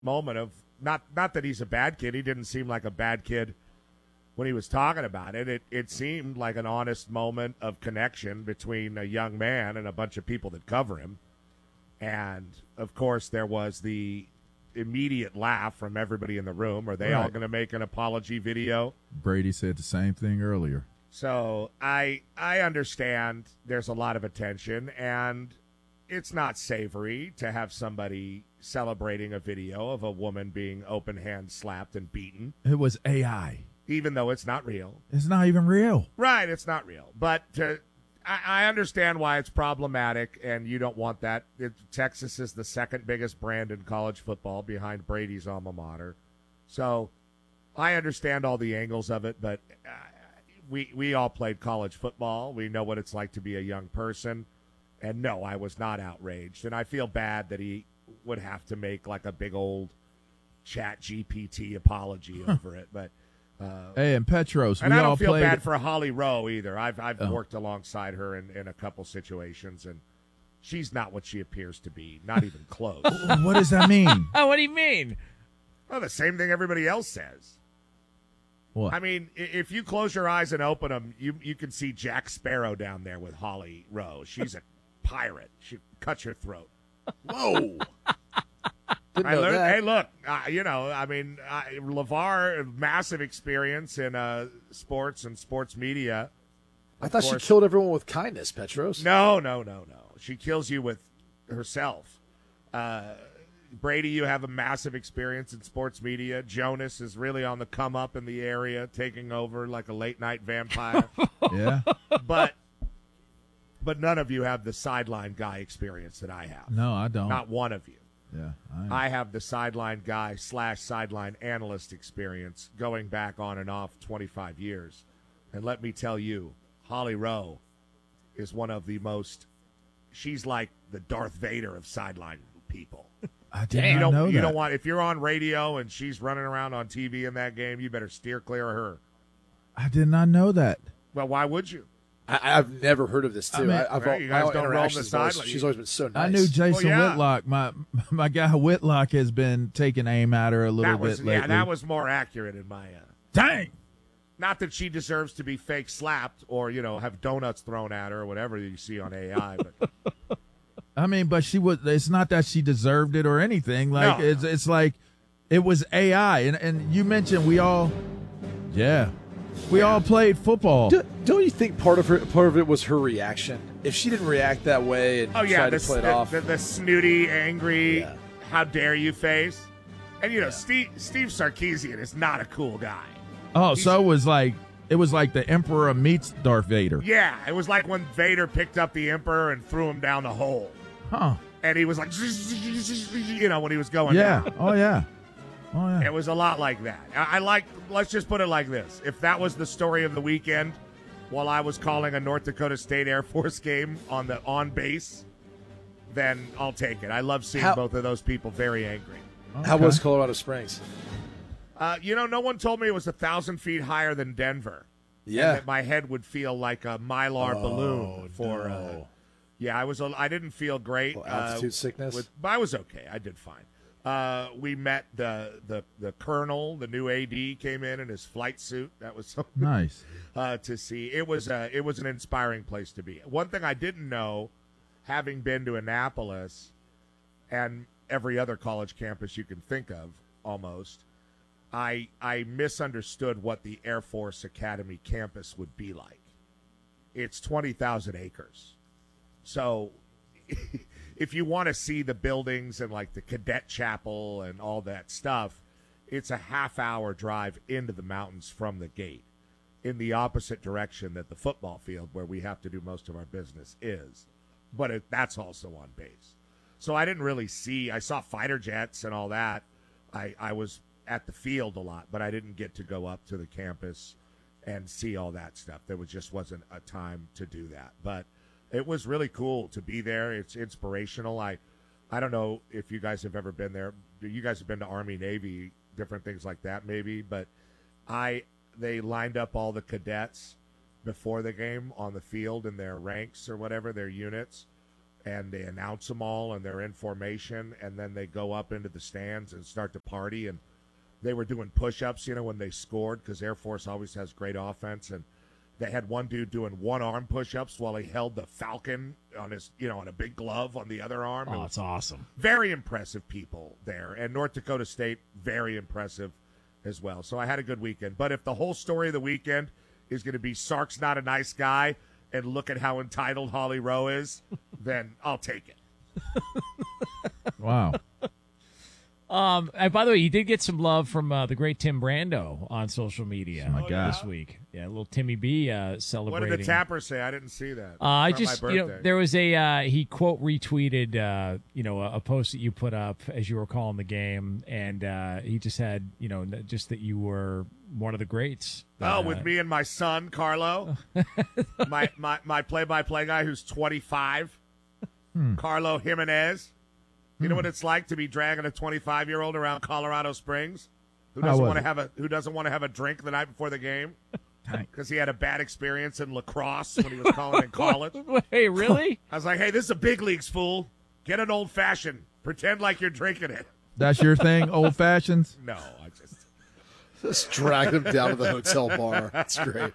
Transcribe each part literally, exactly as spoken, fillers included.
moment of not not that he's a bad kid. He didn't seem like a bad kid when he was talking about it. It it seemed like an honest moment of connection between a young man and a bunch of people that cover him. And of course, there was the immediate laugh from everybody in the room. Are they Right. all going to make an apology video? Brady said the same thing earlier. So I I understand there's a lot of attention, and it's not savory to have somebody celebrating a video of a woman being open hand slapped and beaten, It was A I. even though it's not real. It's not even real. Right, it's not real. But to, I, I understand why it's problematic, and you don't want that. It, Texas is the second biggest brand in college football behind Brady's alma mater. So I understand all the angles of it, but uh, we, we all played college football. We know what it's like to be a young person. And no, I was not outraged. And I feel bad that he would have to make like a big old Chat G P T apology over it. But uh, Hey, and Petros, and we I don't all feel played. bad for Holly Rowe either. I've I've Oh. worked alongside her in, in a couple situations, and she's not what she appears to be, not even close. What does that mean? Oh, what do you mean? Well, the same thing everybody else says. What? I mean, i- if you close your eyes and open them, you you can see Jack Sparrow down there with Holly Rowe. She's a pirate. She cuts your throat. Whoa. Didn't I know learned. that. Hey, look, uh, you know, I mean, uh, LeVar, massive experience in uh, sports and sports media. I Of thought she course. killed everyone with kindness, Petros. No, no, no, no. She kills you with herself. Uh, Brady, you have a massive experience in sports media. Jonas is really on the come up in the area, taking over like a late night vampire. Yeah. but but none of you have the sideline guy experience that I have. No, I don't. Not one of you. Yeah. I, I have the sideline guy slash sideline analyst experience going back on and off twenty-five years. And let me tell you, Holly Rowe is one of the most, she's like the Darth Vader of sideline people. I did You not don't, know you that. don't want, if you're on radio and she's running around on T V in that game, you better steer clear of her. I did not know that. Well, why would you? I, I've never heard of this, too. I mean- I, I've Right, you guys my don't roam the interactions with her, sideline. She's always been so nice. I knew Jason Well, yeah. Whitlock. My my guy Whitlock has been taking aim at her a little That was, bit lately. yeah, that was more accurate in my, uh, Dang. not that she deserves to be fake slapped or, you know, have donuts thrown at her or whatever you see on A I, but I mean, but she was. It's not that she deserved it or anything. Like No. it's it's like it was A I. And and you mentioned we all, yeah, we all played football. Do, don't you think part of her part of it was her reaction? If she didn't react that way and oh yeah, try the, to play it the, off, the, the snooty, angry, Yeah. how dare you face. And, you know, Steve, Steve Sarkisian is not a cool guy. Oh, so it was like it was like the Emperor meets Darth Vader. Yeah, it was like when Vader picked up the Emperor and threw him down the hole. Huh? And he was like, you know, when he was going Yeah. down. Oh yeah. Oh yeah. It was a lot like that. I, I like, let's just put it like this. If that was the story of the weekend while I was calling a North Dakota State Air Force game on the on base, then I'll take it. I love seeing How- both of those people very angry. how Okay. was Colorado Springs? Uh, you know, no one told me it was a thousand feet higher than Denver. And Yeah. that my head would feel like a mylar Oh, balloon for. Uh, no. yeah, I was. a- I didn't feel great. Well, altitude uh, sickness? With, but I was okay. I did fine. Uh, we met the, the the colonel. The new A D came in in his flight suit. That was something Nice. uh, to see. It was uh, it was an inspiring place to be. One thing I didn't know, having been to Annapolis and every other college campus you can think of, almost, I I misunderstood what the Air Force Academy campus would be like. It's twenty thousand acres, so if you want to see the buildings and like the cadet chapel and all that stuff, it's a half hour drive into the mountains from the gate in the opposite direction that the football field where we have to do most of our business is. But it, that's also on base. So I didn't really see, I saw fighter jets and all that. I, I was at the field a lot, but I didn't get to go up to the campus and see all that stuff. There was just wasn't a time to do that. But it was really cool to be there. It's inspirational. I I don't know if you guys have ever been there. You guys have been to Army, Navy, different things like that maybe, but I they lined up all the cadets before the game on the field in their ranks or whatever, their units. and they announce them all, and they're in formation, and then they go up into the stands and start to party. And they were doing push-ups, you know, when they scored, because Air Force always has great offense. And they had one dude doing one-arm push-ups while he held the Falcon on his, you know, on a big glove on the other arm. Oh, it's awesome. Very impressive people there. And North Dakota State, very impressive as well. So I had a good weekend. But if the whole story of the weekend is going to be Sark's not a nice guy, and look at how entitled Holly Rowe is, then I'll take it. Wow. Um, and by the way, you did get some love from uh, the great Tim Brando on social media Oh, my God. this week. Yeah, a little Timmy B uh, What celebrating. did the tapper say? I didn't see that. Uh, I It's not just, my you know, birthday. there was a uh, he quote retweeted, uh, you know, a, a post that you put up as you were calling the game, and uh, he just had, you know, n- just that you were one of the greats. Oh, Uh, with me and my son, Carlo, my, my my play-by-play guy who's twenty-five, Carlo Jimenez. You know what it's like to be dragging a twenty-five-year-old around Colorado Springs, who How doesn't was want to it? have a who doesn't want to have a drink the night before the game because he had a bad experience in lacrosse when he was calling in college. Hey, really? I was like, "Hey, this is a big leagues, fool. Get an old fashioned. Pretend like you're drinking it." That's your thing, old fashions? No, I just. Just drag him down to the hotel bar. That's great.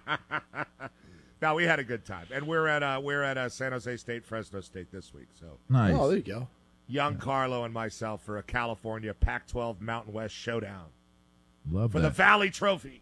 No, we had a good time, and we're at uh, we're at uh, San Jose State, Fresno State this week. So Nice. Oh, there you go. young Carlo and myself for a California Pac twelve Mountain West showdown Love for that. the Valley Trophy.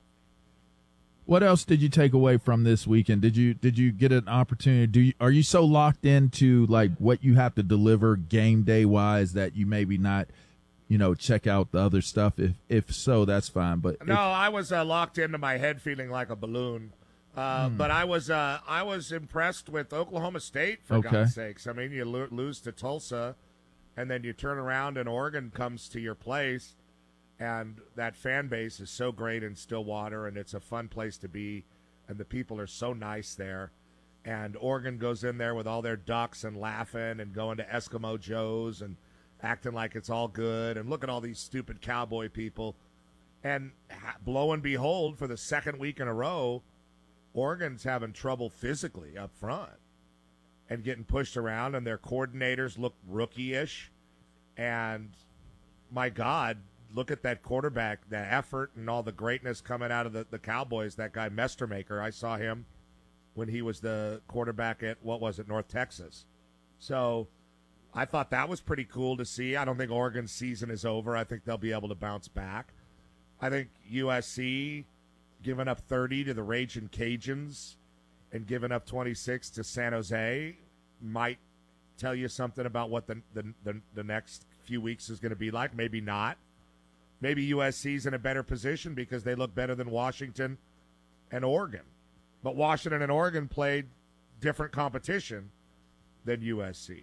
What else did you take away from this weekend? Did you did you get an opportunity? Do you, are you so locked into like what you have to deliver game day wise that you maybe not, you know, check out the other stuff? If if so, that's fine. But if- No, I was uh, locked into my head, feeling like a balloon. Uh, Hmm. But I was uh, I was impressed with Oklahoma State, for Okay. God's sakes. I mean, you lo- lose to Tulsa, and then you turn around and Oregon comes to your place, and that fan base is so great in Stillwater, and it's a fun place to be, and the people are so nice there. And Oregon goes in there with all their ducks and laughing and going to Eskimo Joe's and acting like it's all good, and look at all these stupid cowboy people. And ha- lo and behold, for the second week in a row, Oregon's having trouble physically up front and getting pushed around, and their coordinators look rookie-ish. And my God, look at that quarterback, the effort and all the greatness coming out of the, the Cowboys. That guy Mestermaker, I saw him when he was the quarterback at, what was it, North Texas. So I thought that was pretty cool to see. I don't think Oregon's season is over. I think they'll be able to bounce back. I think U S C giving up thirty to the Ragin' Cajuns and giving up twenty-six to San Jose might tell you something about what the the, the, the next few weeks is going to be like. Maybe not. Maybe U S C's in a better position because they look better than Washington and Oregon. But Washington and Oregon played different competition than U S C.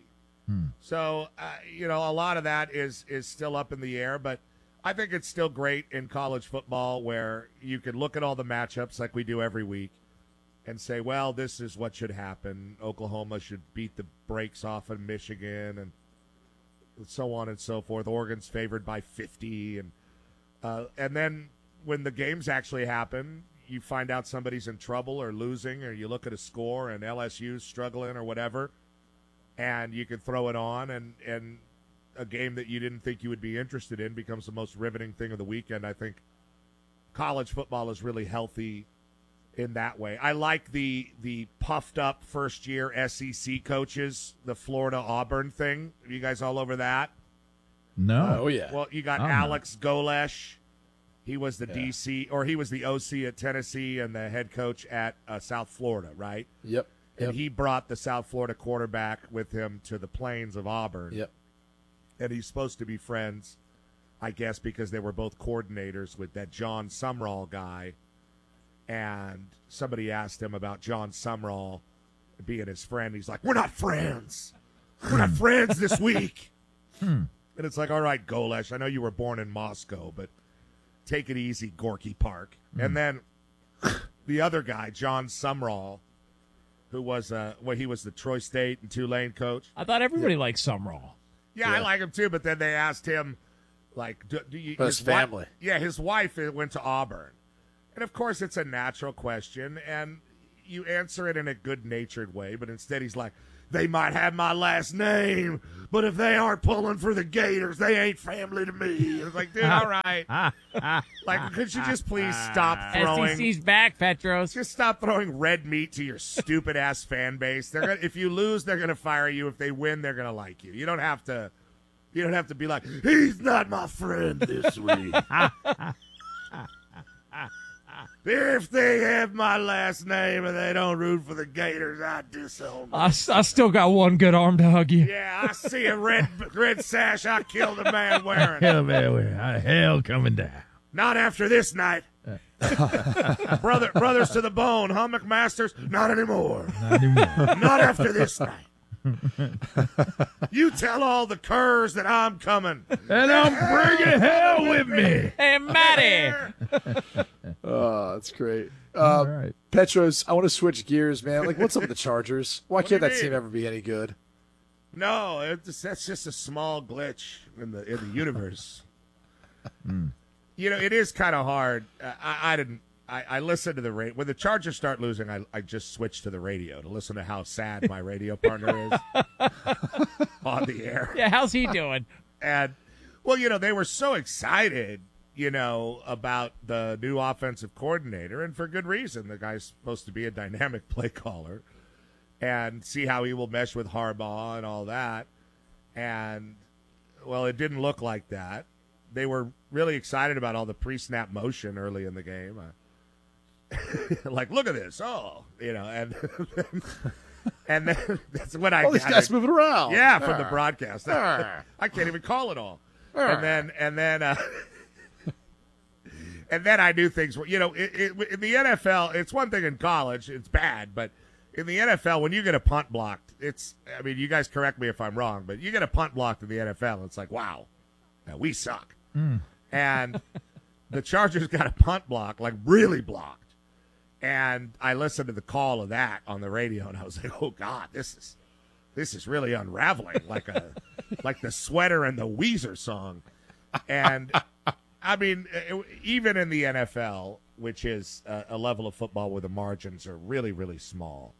So, uh, you know, a lot of that is is still up in the air, but I think it's still great in college football where you can look at all the matchups like we do every week and say, well, this is what should happen. Oklahoma should beat the brakes off of Michigan and so on and so forth. Oregon's favored by fifty. And uh, and then when the games actually happen, you find out somebody's in trouble or losing, or you look at a score and L S U's struggling or whatever, and you can throw it on, and, and a game that you didn't think you would be interested in becomes the most riveting thing of the weekend. I think college football is really healthy in that way. I like the the puffed up first year S E C coaches, the Florida Auburn thing. Are you guys all over that? no. Oh, yeah. Well, you got I'm not. Alex Golesh. He was the D C, or he was the O C at Tennessee and the head coach at uh, South Florida, right? Yep. And Yep. he brought the South Florida quarterback with him to the plains of Auburn. Yep. And he's supposed to be friends, I guess, because they were both coordinators with that John Sumrall guy. And somebody asked him about John Sumrall being his friend. He's like, we're not friends. We're not friends this week. And it's like, all right, Golesh, I know you were born in Moscow, but take it easy, Gorky Park. And then the other guy, John Sumrall, who was, uh, well, he was the Troy State and Tulane coach. I thought everybody liked Sumrall. Yeah, I Yeah. like him too. But then they asked him, like, do, do you? But his wi- family. yeah, his wife uh, went to Auburn, and of course it's a natural question, and you answer it in a good-natured way. But instead, he's like, they might have my last name, but if they aren't pulling for the Gators, they ain't family to me. It's like, dude, all right. Like, could you just please stop throwing? S E C's back, Petros. Just stop throwing red meat to your stupid ass fan base. They're gonna, if you lose, they're gonna fire you. If they win, they're gonna like you. You don't have to. You don't have to be like, he's not my friend this week. If they have my last name and they don't root for the Gators, I disown them. I, s- I still got one good arm to hug you. Yeah, I see a red red sash I killed a man wearing. Hell, man, hell coming down. Not after this night. Brother, brothers to the bone, huh, McMasters? Not anymore. Not anymore. Not after this night. You tell all the curs that I'm coming. And I'm bringing hell with me. Hey, Matty. Oh, that's great. All Um, right. Petros, I want to switch gears, man. Like, what's up with the Chargers? Why What do can't you that mean? team ever be any good? No, it's, that's just a small glitch in the in the universe. You know, it is kind of hard. Uh, I, I didn't. I, I listened to the radio. When the Chargers start losing, I, I just switch to the radio to listen to how sad my radio partner is on the air. Yeah, how's he doing? And, well, you know, they were so excited, you know, about the new offensive coordinator, and for good reason. The guy's supposed to be a dynamic play caller and see how he will mesh with Harbaugh and all that. And, well, it didn't look like that. They were really excited about all the pre-snap motion early in the game. Uh, like, look at this. Oh, you know, and and then that's what I All these gathered. guys moving around. Yeah, from the Arr. broadcast. Arr. I can't even call it all. Arr. And then and then uh, and then I knew things were, you know, it, it, in the N F L, it's one thing in college, it's bad, but in the N F L, when you get a punt blocked, it's, I mean, you guys correct me if I'm wrong, but you get a punt blocked in the N F L, it's like, wow, now we suck. And the Chargers got a punt block, like really blocked. And I listened to the call of that on the radio, and I was like, "Oh God, this is this is really unraveling, like a like the Sweater and the Weezer song." And I mean, it, even in the N F L, which is a, a level of football where the margins are really, really small,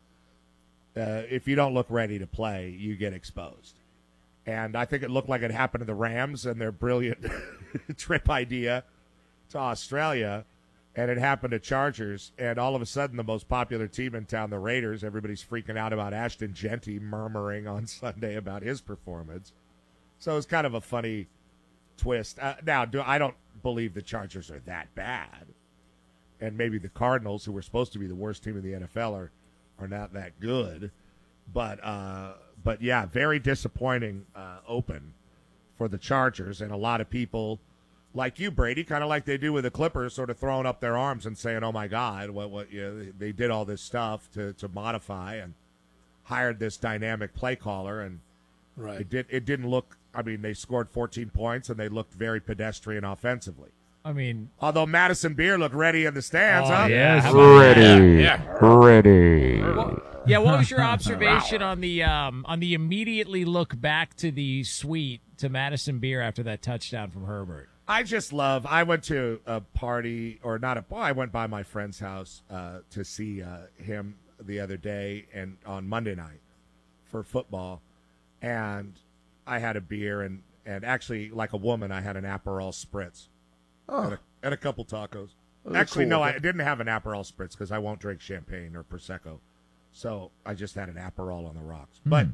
uh, if you don't look ready to play, you get exposed. And I think it looked like it happened to the Rams and their brilliant trip idea to Australia. And it happened to Chargers, and all of a sudden the most popular team in town, the Raiders, everybody's freaking out about Ashton Genty murmuring on Sunday about his performance. So it's kind of a funny twist. Uh, now, do, I don't believe the Chargers are that bad. And maybe the Cardinals, who were supposed to be the worst team in the N F L, are, are not that good. But, uh, but yeah, very disappointing uh, open for the Chargers, and a lot of people – like you, Brady, kind of like they do with the Clippers, sort of throwing up their arms and saying, "Oh my God, what? What? You know, they did all this stuff to, to modify and hired this dynamic play caller, and Right. it did. It didn't look. I mean, they scored fourteen points and they looked very pedestrian offensively. I mean, Although Madison Beer looked ready in the stands, Oh, huh? yeah. Yes. How about Ready. Ready. well, yeah. What was your observation on the um, on the immediately look back to the suite to Madison Beer after that touchdown from Herbert? I just love. I went to a party, or not a. Well, I went by my friend's house uh, to see uh, him the other day, and on Monday night for football, and I had a beer, and and actually, like a woman, I had an Aperol spritz, Oh, and, a, and a couple tacos. Those are Actually, cool. no, I didn't have an Aperol spritz because I won't drink champagne or prosecco, so I just had an Aperol on the rocks. But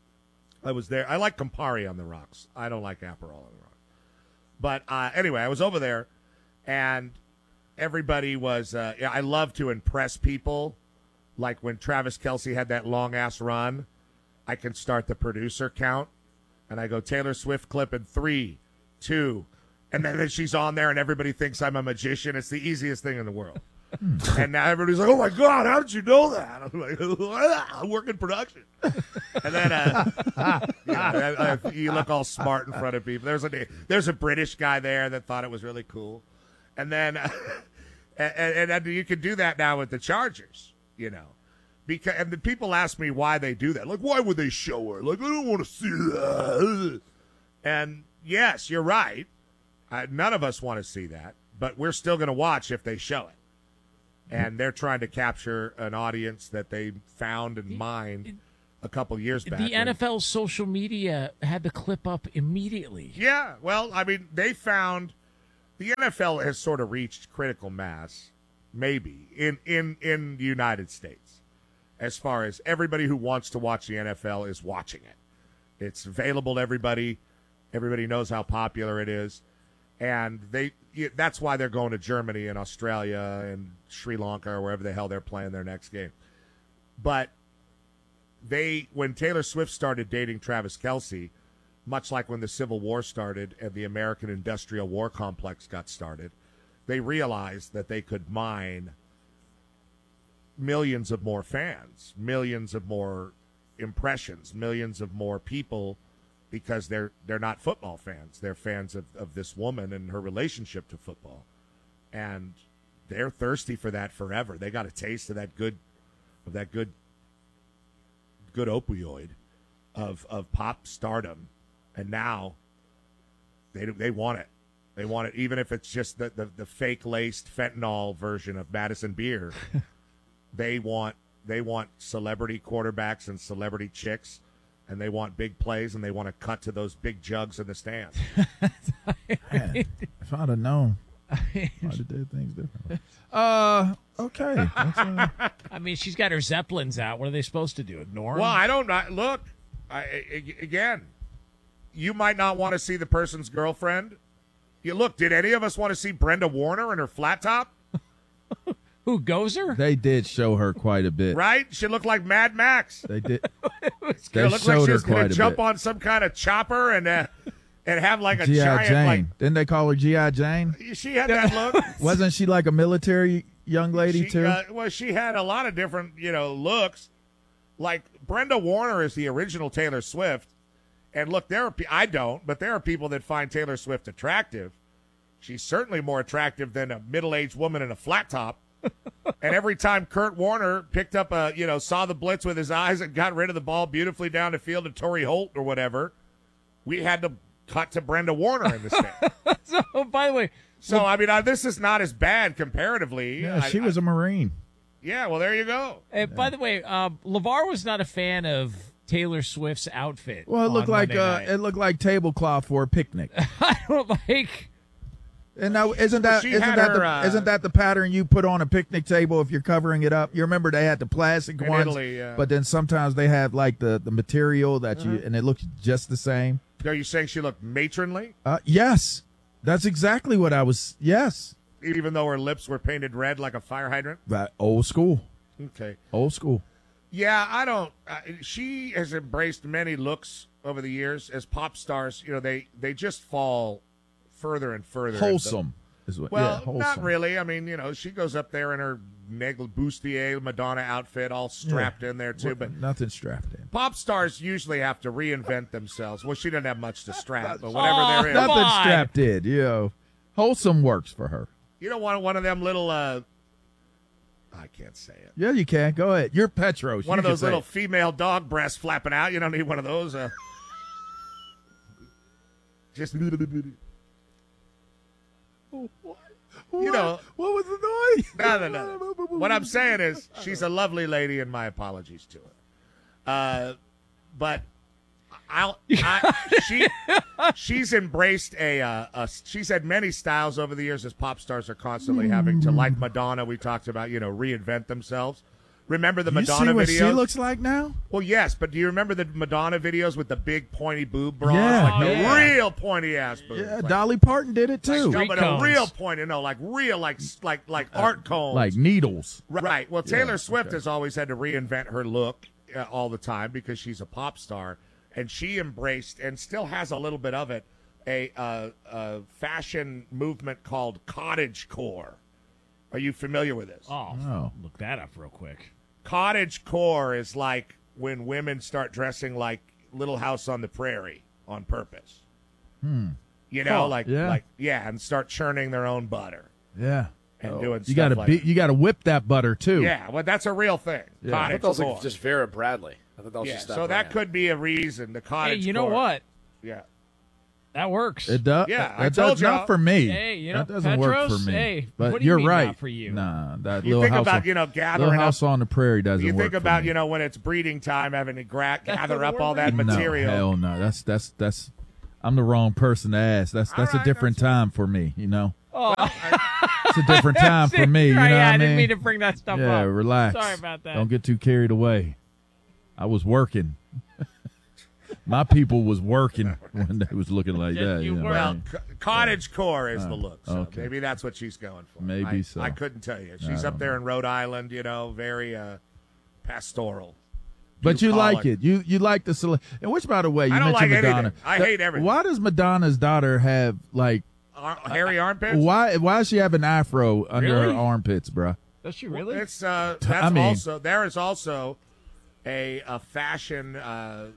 I was there. I like Campari on the rocks. I don't like Aperol on the rocks. But uh, anyway, I was over there, and everybody was uh, – I love to impress people. Like when Travis Kelce had that long-ass run, I can start the producer count, and I go, Taylor Swift clip in three, two, and then, then she's on there, and everybody thinks I'm a magician. It's the easiest thing in the world. And now everybody's like, "Oh, my God, how did you know that?" I'm like, I work in production. And then uh, you, know, I, I, you look all smart in front of people. There's a there's a British guy there that thought it was really cool. And then uh, and, and, and you can do that now with the Chargers, you know. Because and the people ask me why they do that. Like, why would they show her? Like, I don't want to see that. And yes, you're right. Uh, none of us want to see that, but we're still going to watch if they show it. And they're trying to capture an audience that they found and mined a couple years back. The when- N F L social media had the clip up immediately. Yeah, well, I mean, they found the N F L has sort of reached critical mass, maybe, in, in, in the United States, as far as everybody who wants to watch the N F L is watching it. It's available to everybody. Everybody knows how popular it is. And they that's why they're going to Germany and Australia and Sri Lanka or wherever the hell they're playing their next game. But they, when Taylor Swift started dating Travis Kelce, much like when the Civil War started and the American Industrial War Complex got started, they realized that they could mine millions of more fans, millions of more impressions, millions of more people, because they're they're not football fans. They're fans of, of this woman and her relationship to football. And they're thirsty for that forever. They got a taste of that good of that good good opioid of of pop stardom. And now they they want it. They want it, even if it's just the, the, the fake laced fentanyl version of Madison beer. they want they want celebrity quarterbacks and celebrity chicks. And they want big plays, and they want to cut to those big jugs in the stands. Man, if I'd have known, I'd have did things differently. Uh, okay. That's, uh, I mean, she's got her Zeppelins out. What are they supposed to do? Ignore them? Well, I don't know. Look, I, I, again, you might not want to see the person's girlfriend. You look, did any of us want to see Brenda Warner in her flat top? Who, Gozer? they did show her quite a bit. Right? She looked like Mad Max. They did. It They looked like showed she her was going quite to a jump bit. on some kind of chopper and uh, and have like a G I giant, Jane. like, Didn't they call her G I Jane? she had that look. Wasn't she like a military young lady She, too? uh, well, she had a lot of different, you know, looks. Like Brenda Warner is the original Taylor Swift, and look, there are pe- I don't, but there are people that find Taylor Swift attractive. She's certainly more attractive than a middle-aged woman in a flat top. And every time Kurt Warner picked up a, you know, saw the blitz with his eyes and got rid of the ball beautifully down the field to Torrey Holt or whatever, we had to cut to Brenda Warner in the stand. So, by the way, So, I mean, uh, this is not as bad comparatively. yeah, I- she was I- a Marine. yeah, well, there you go. uh, by the way, um, LeVar was not a fan of Taylor Swift's outfit. Well, it looked on like Monday uh, night. it looked like tablecloth for a picnic. I don't like. And now, isn't that she isn't had that her, the, uh, isn't that the pattern you put on a picnic table if you're covering it up? You remember they had the plastic In ones, Italy, yeah. but then sometimes they have like the, the material that you and it looks just the same. Are you saying she looked matronly, Uh, yes, that's exactly what I was. Yes, even though her lips were painted red like a fire hydrant? that old school, Okay. old school. Yeah, I don't. Uh, she has embraced many looks over the years as pop stars. You know, they they just fall further and further. into- Wholesome is what. Well, yeah, wholesome. not really. I mean, you know, she goes up there in her Nagel bustier Madonna outfit, all strapped in there too. But nothing strapped in. pop stars usually have to reinvent themselves. Well, she didn't have much to strap, but whatever Oh, there is, Come Nothing on. strapped in. You know, wholesome works for her. you don't want one of them little. Uh, I can't say it. Yeah, you can. Go ahead. You're Petros. One You of can those say little it. female dog breasts flapping out. You don't need one of those. Uh, just you know. What was the noise? No, no, no. What I'm saying is, she's a lovely lady, and my apologies to her. Uh, but I'll, I, she, she's embraced a, uh, a. She's had many styles over the years, as pop stars are constantly having to, like Madonna. We talked about, you know, reinvent themselves. Remember the You Madonna see what videos? she looks like now? Well, yes, but do you remember the Madonna videos with the big pointy boob bras, Yeah. like Oh, the yeah. real pointy ass boobs? Yeah, like, Dolly Parton did it too. Street no, but cones. a real pointy, no, like real, like like like art cones, Like needles. Right. Well, Taylor Yeah, Swift okay. has always had to reinvent her look uh, all the time because she's a pop star, and she embraced and still has a little bit of it a, uh, a fashion movement called cottage core. Are you familiar with this? Oh, Oh. look that up real quick. Cottage core is like when women start dressing like Little House on the Prairie on purpose. Hmm. You know, Huh. like Yeah. like yeah, and start churning their own butter Yeah. and doing You stuff got to like be, that. you got to whip that butter too. Yeah, well, that's a real thing. Yeah. I Cottage thought that was core. like just Vera Bradley. I thought that was Yeah, just that so that brand. could be a reason. The Hey, cottage. you know core. what? Yeah. That works. It does. Yeah, that I does told y'all. not for me. Hey, you know, that doesn't work Petros, for me. hey, but what do you you're mean right. not for you? Nah, that You little think house about, on, you know, little gathering house up. on the prairie doesn't You work think for about, me. you know, when it's breeding time, having to gra- gather doesn't up work all for that you? material. No, hell no. That's that's that's. I'm the wrong person to ask. That's All that's right, a different that's- time for me. You know, Oh, it's a different time for me. You know Right, what yeah, I I didn't mean? mean to bring that stuff yeah, up. relax. Sorry about that. Don't get too carried away. I was working. My people was working when they was looking like Yes, that. you You know were. what I Well, mean? c- cottage core is the look. So okay. maybe that's what she's going for. Maybe I, so. I couldn't tell you. She's I up don't there in Rhode Island, you know, very uh, pastoral. But you Bucolic. like it. You you like the cele- and which, by the way, you I don't mentioned like Madonna. anything. I hate everything. Why does Madonna's daughter have like Ar- hairy armpits? why why does she have an afro under Really? her armpits, bruh? Does she really? It's uh, I that's mean- also there is also a a fashion uh,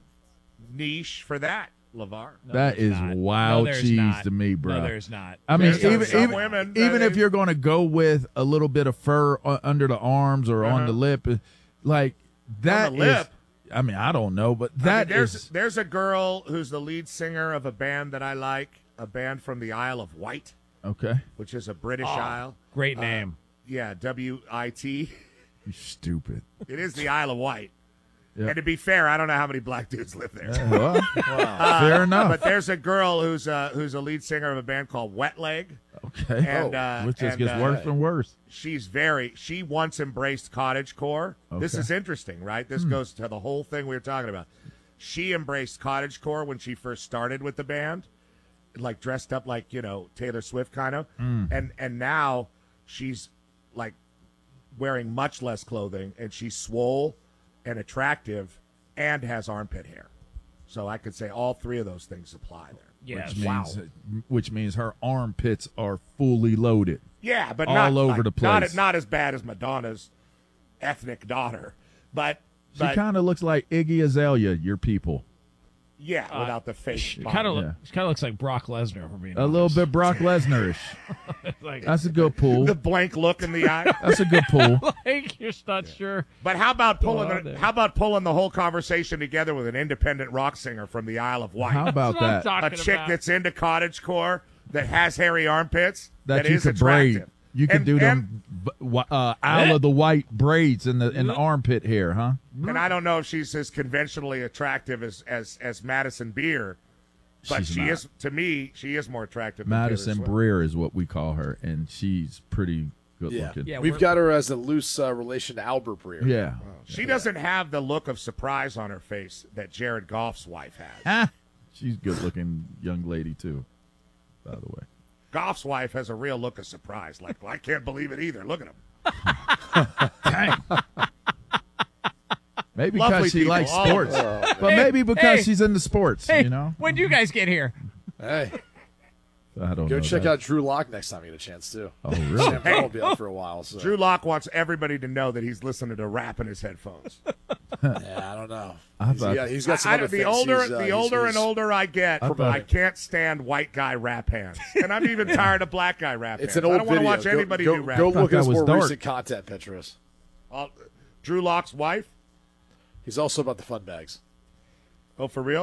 niche for that, LeVar. That there's is not. wild No, there's cheese not. to me, bruh. No, there's not. I mean, There's some- even some even, women that even if is- you're going to go with a little bit of fur uh, under the arms or on Uh-huh. the lip, uh, like that the is- lip? I mean, I don't know, but I mean, that there's is there's a girl who's the lead singer of a band that I like, a band from the Isle of Wight, okay. which is a British Oh, isle. Great Uh, name. Yeah, W I T. You stupid. It is the Isle of Wight. Yeah. And to be fair, I don't know how many black dudes live there. Well, fair enough. But there's a girl who's uh, who's a lead singer of a band called Wet Leg. Okay. And, uh, Which just and, gets uh, worse and worse. She's very. She once embraced cottagecore. This Okay. is interesting, right? This goes to the whole thing we were talking about. She embraced cottagecore when she first started with the band, like dressed up like you know Taylor Swift kind of, and and now she's like wearing much less clothing, and she's swole and attractive, and has armpit hair. So I could say all three of those things apply there. Yes. Which Wow. means, which means her armpits are fully loaded. Yeah, but All not over like, the Not, place. not as bad as Madonna's ethnic daughter, but She but kind of looks like Iggy Azalea, your people. yeah, without the face. She body. kind of Yeah. she kind of looks like Brock Lesnar for being A little bit Brock Lesnar-ish. like, That's a good pull. the blank look in the eye. That's a good pull. like you're just not sure. But how about pulling on the, there. how about pulling the whole conversation together with an independent rock singer from the Isle of Wight, How about That's what I'm that? a talking chick about. that's into cottagecore that has hairy armpits That, that you is could attractive. braid. You could and, do and, them b- w- uh, Isle of the White braids in the in the armpit hair, huh? And I don't know if she's as conventionally attractive as as, as Madison Beer, but She's she not. is to me she is more attractive. than Taylor Madison Swift. Breer is what we call her, and she's pretty good Yeah. looking. Yeah, We've we're- got her as a loose uh, relation to Albert Breer. Yeah. She doesn't have the look of surprise on her face that Jared Goff's wife has. Ah, she's a good looking young lady too, by the way. Goff's wife has a real look of surprise. Like, well, I can't believe it either. Look at him. Maybe Lovely because she people, likes all of sports, them. but Hey, maybe because hey, she's into sports. Hey, You know, when did you guys get here? Hey, I don't go know. check that. out Drew Lock next time you get a chance too. Oh, really? Sam Bell will be out for a while. So. Drew Lock wants everybody to know that he's listening to rap in his headphones. Yeah, I don't know. I He's thought- got, he's got some I- other the things. older, He's, uh, the he's- older he's- and older I get, I, thought- can't stand white guy rap hands, and I'm even tired of black guy rap It's hands. an old I don't want to video. watch Go- anybody go, do rap. Go thought look that at his was more dark. recent content, Petros. Uh, Drew Lock's wife. He's also about the fun bags. Oh, for real?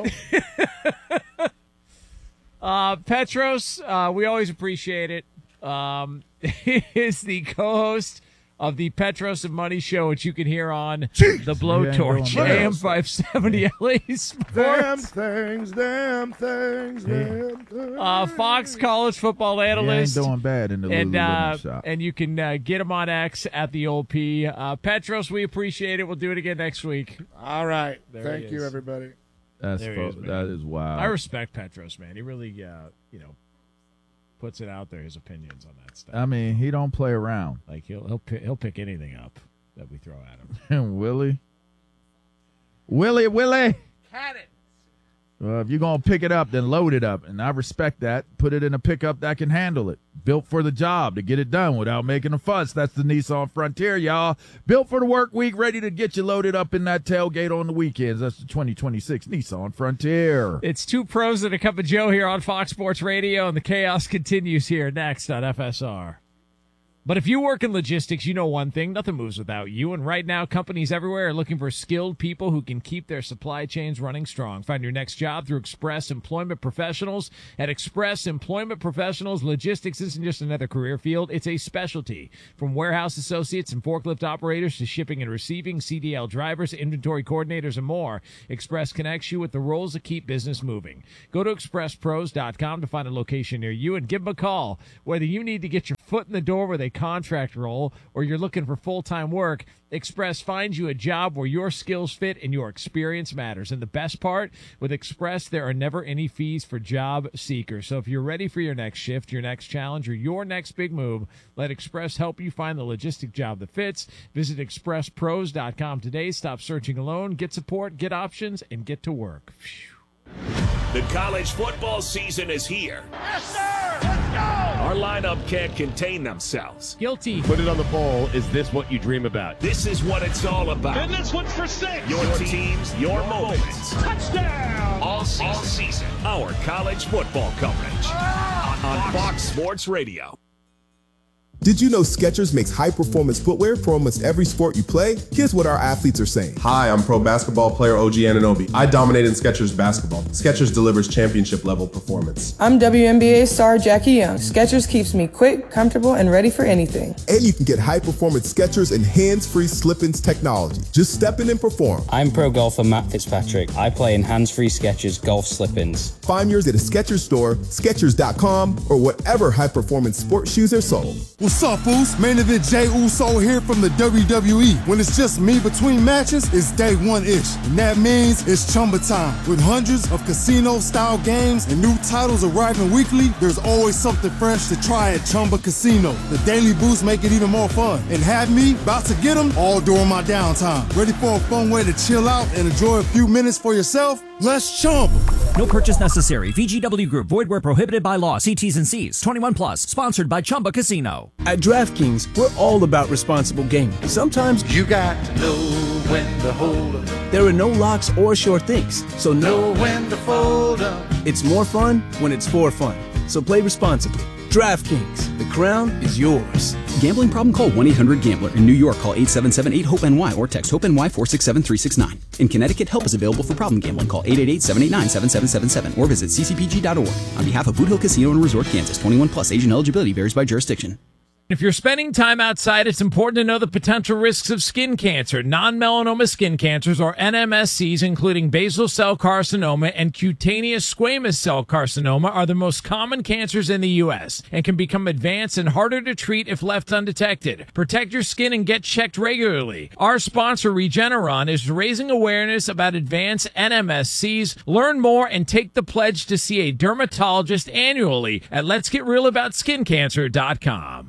Uh, Petros, uh, we always appreciate it. Um, he is the co-host of the Petros and Money Show, which you can hear on the Blowtorch, You ain't going A M back. five seventy L A Damn Sports. things, damn things, damn things. Uh, Fox College football He ain't analyst. doing bad in the And Lululemon uh, shop. and you can uh, get him on X at the old P. Uh, Petros, we appreciate it. We'll do it again next week. All right. There Thank he you, is. everybody. That's there he fo- is, man. that is wild. I respect Petros, man. He really, uh, you know, puts it out there, his opinions on that stuff. I mean, he don't play around. Like he'll he'll pick, he'll pick anything up that we throw at him. Willie, Willie, Willie. Had it. Well, if you're going to pick it up, then load it up. And I respect that. Put it in a pickup that can handle it. Built for the job to get it done without making a fuss. That's the Nissan Frontier, y'all. Built for the work week, ready to get you loaded up in that tailgate on the weekends. That's the twenty twenty-six Nissan Frontier. It's two pros and a cup of Joe here on Fox Sports Radio, and the chaos continues here next on F S R. But if you work in logistics, you know one thing, nothing moves without you. And right now, companies everywhere are looking for skilled people who can keep their supply chains running strong. Find your next job through Express Employment Professionals. At Express Employment Professionals, logistics isn't just another career field, it's a specialty. From warehouse associates and forklift operators to shipping and receiving, C D L drivers, inventory coordinators, and more, Express connects you with the roles that keep business moving. Go to express pros dot com to find a location near you and give them a call. Whether you need to get your foot in the door with a contract role or you're looking for full-time work, Express finds you a job where your skills fit and your experience matters. And the best part, with Express, there are never any fees for job seekers. So if you're ready for your next shift, your next challenge, or your next big move, let Express help you find the logistic job that fits. Visit express pros dot com today. Stop searching alone. Get support, get options, and get to work. Phew. The college football season is here. Yes, sir! Let's go! Our lineup can't contain themselves. Guilty. Put it on the bowl. Is this what you dream about? This is what it's all about. And this one's for six! Your teams, your moments. Touchdown! All season. All season. Our college football coverage. On Fox Sports Radio. Did you know Skechers makes high-performance footwear for almost every sport you play? Here's what our athletes are saying. Hi, I'm pro basketball player O G Anunoby. I dominate in Skechers basketball. Skechers delivers championship-level performance. I'm W N B A star Jackie Young. Skechers keeps me quick, comfortable, and ready for anything. And you can get high-performance Skechers and hands-free slip-ins technology. Just step in and perform. I'm pro golfer Matt Fitzpatrick. I play in hands-free Skechers golf slip-ins. Find yours at a Skechers store, Skechers dot com, or whatever high-performance sports shoes are sold. What's up, fools? Main event Jey Uso here from the W W E. When it's just me between matches, it's day one-ish. And that means it's Chumba time. With hundreds of casino-style games and new titles arriving weekly, there's always something fresh to try at Chumba Casino. The daily boosts make it even more fun. And have me about to get them all during my downtime. Ready for a fun way to chill out and enjoy a few minutes for yourself? Let's Chumba. No purchase necessary. V G W Group. Void where prohibited by law. See T's and C's. twenty-one plus. Sponsored by Chumba Casino. At DraftKings, we're all about responsible gaming. Sometimes you got to know when to hold up. There are no locks or sure things, so know when to fold up. It's more fun when it's for fun. So play responsibly. DraftKings, the crown is yours. Gambling problem? Call one eight hundred gambler. In New York, call eight seven seven eight hope N Y or text HOPE-NY four six seven three six nine. In Connecticut, help is available for problem gambling. Call eight eight eight seven eight nine seven seven seven seven or visit c c p g dot org. On behalf of Boot Hill Casino and Resort, Kansas, twenty-one plus, age and eligibility varies by jurisdiction. If you're spending time outside, it's important to know the potential risks of skin cancer. Non-melanoma skin cancers, or N M S Cs, including basal cell carcinoma and cutaneous squamous cell carcinoma, are the most common cancers in the U S and can become advanced and harder to treat if left undetected. Protect your skin and get checked regularly. Our sponsor, Regeneron, is raising awareness about advanced N M S Cs. Learn more and take the pledge to see a dermatologist annually at lets get real about skin cancer dot com.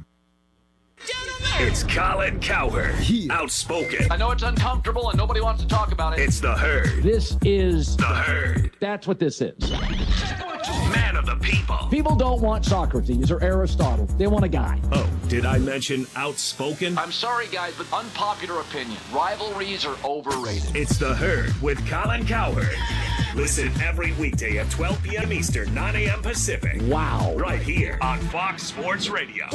It's Colin Cowherd. Yeah. Outspoken. I know it's uncomfortable and nobody wants to talk about it. It's the Herd. This is the Herd. That's what this is. Man of the people. People don't want Socrates or Aristotle. They want a guy. Oh, did I mention outspoken? I'm sorry, guys, but unpopular opinion. Rivalries are overrated. It's the Herd with Colin Cowherd. Listen every weekday at twelve p.m. Eastern, nine a.m. Pacific. Wow. Right here on Fox Sports Radio.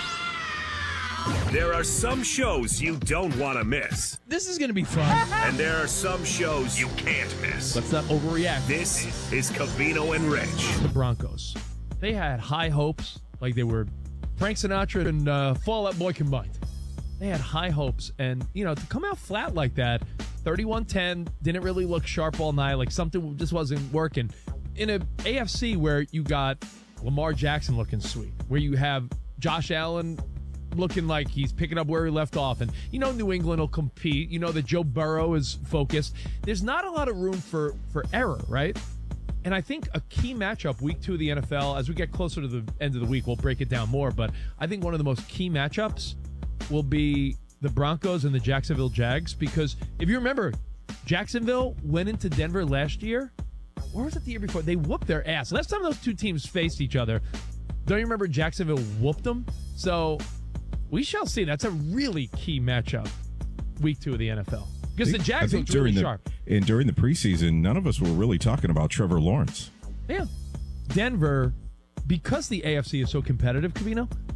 There are some shows you don't want to miss. This is going to be fun. And there are some shows you can't miss. Let's not overreact. This is Covino and Rich. The Broncos. They had high hopes, like they were Frank Sinatra and uh, Fall Out Boy combined. They had high hopes, and, you know, to come out flat like that, thirty-one ten, didn't really look sharp all night, like something just wasn't working. In a A F C where you got Lamar Jackson looking sweet, where you have Josh Allen looking like he's picking up where he left off. And you know New England will compete. You know that Joe Burrow is focused. There's not a lot of room for, for error, right? And I think a key matchup week two of the N F L, as we get closer to the end of the week, we'll break it down more. But I think one of the most key matchups will be the Broncos and the Jacksonville Jags. Because if you remember, Jacksonville went into Denver last year. Or was it the year before? They whooped their ass. Last time those two teams faced each other, don't you remember Jacksonville whooped them? So we shall see. That's a really key matchup, week two of the N F L. Because the Jags look really the, sharp. And during the preseason, none of us were really talking about Trevor Lawrence. Yeah. Denver, because the A F C is so competitive, Covino,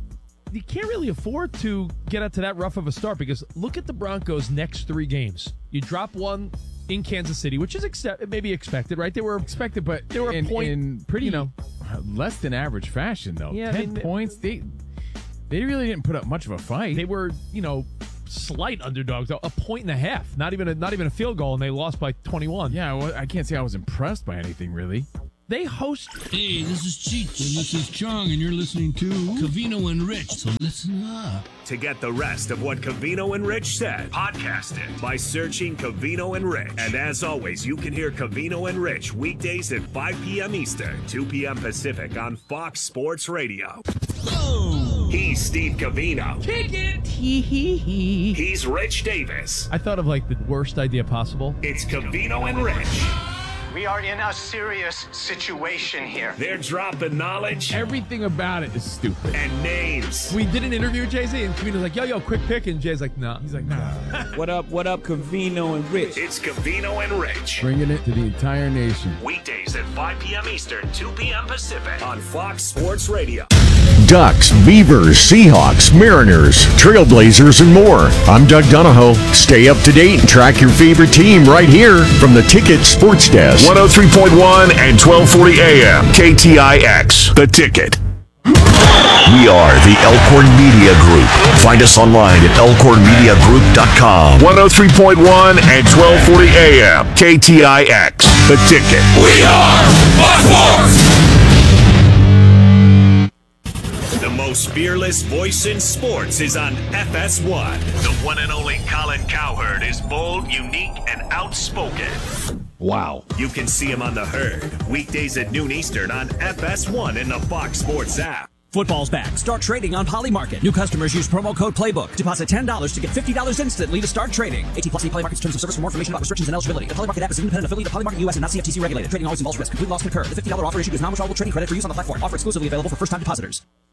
you can't really afford to get out to that rough of a start because look at the Broncos' next three games. You drop one in Kansas City, which is accept, maybe expected, right? They were expected, but they were in, a point, in pretty you know, less than average fashion, though. Yeah, Ten I mean, points. They they really didn't put up much of a fight. They were, you know, slight underdogs, a point and a half, not even a, not even a field goal, and they lost by twenty-one. Yeah, well, I can't say I was impressed by anything really. They host. Hey, this is Cheech, and this is Chong, and you're listening to Covino and Rich, so listen up. To get the rest of what Covino and Rich said, podcast it by searching Covino and Rich. And as always, you can hear Covino and Rich weekdays at five p.m. Eastern, two p.m. Pacific on Fox Sports Radio. Oh. He's Steve Covino. Kick it. Hee hee hee. He's Rich Davis. I thought of like the worst idea possible. It's Covino and Rich. We are in a serious situation here. They're dropping knowledge. Everything about it is stupid. And names. We did an interview with Jay-Z, and Covino's like, yo, yo, quick pick. And Jay's like, no. Nah. He's like, nah. What up, what up, Covino and Rich? It's Covino and Rich. Bringing it to the entire nation. Weekdays at five p.m. Eastern, two p.m. Pacific on Fox Sports Radio. Ducks, Beavers, Seahawks, Mariners, Trailblazers, and more. I'm Doug Donahoe. Stay up to date and track your favorite team right here from the Ticket Sports Desk. one oh three point one and twelve forty A M. K T I X, The Ticket. We are the Elkhorn Media Group. Find us online at elkhorn media group dot com. one oh three point one and twelve forty A M. K T I X, The Ticket. We are Fox Sports! The most fearless voice in sports is on F S one. The one and only Colin Cowherd is bold, unique, and outspoken. Wow. You can see him on The Herd, weekdays at noon Eastern on F S one in the Fox Sports app. Football's back. Start trading on Polymarket. New customers use promo code Playbook. Deposit ten dollars to get fifty dollars instantly to start trading. eighteen plus Polymarket's terms of service. For more information about restrictions and eligibility. The Polymarket app is an independent affiliate of Polymarket U S and not C F T C regulated. Trading always involves risk. Complete loss concurred. The fifty dollars offer issued is non-withdrawable trading credit for use on the platform. Offer exclusively available for first-time depositors.